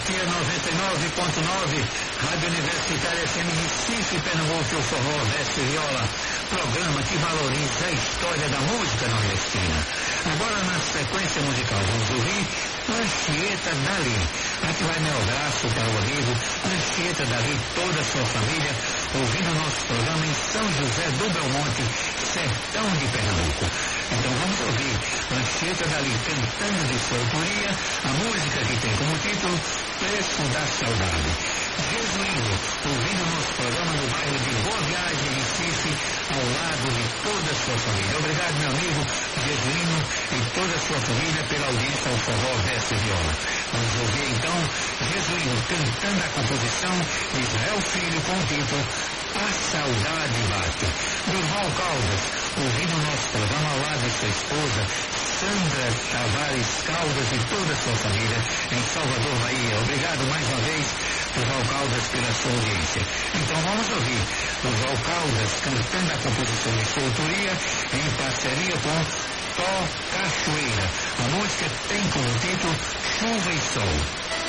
aqui é 99.9, Rádio Universitária FM Recife, Pernambuco, o forró Veste Viola, programa que valoriza a história da música nordestina. Agora, na sequência musical, vamos ouvir Anchieta Dali. Aqui vai meu abraço para o amigo Anchieta Dali, toda a sua família, ouvindo o nosso programa em São José do Belmonte, sertão de Pernambuco. Então vamos ouvir Anchieta Dali cantando de sua autoria a música que tem como título Preço da Saudade. Jesuíno, ouvindo o nosso programa no bairro de Boa Viagem, Recife, ao lado de toda a sua família. Obrigado, meu amigo Jesuíno e toda a sua família pela audiência ao forró Veste Viola. Vamos ouvir então Jesuíno cantando a composição de Israel Filho com o título A Saudade Bate. Durval Caldas, ouvindo o nosso programa ao lado de sua esposa Sandra Tavares Caldas e toda a sua família em Salvador, Bahia. Obrigado mais uma vez, Durval Caldas, pela sua audiência. Então vamos ouvir Durval Caldas cantando a composição de sua autoria em parceria com Tó Cachoeira. A música tem como título Chuva e Sol.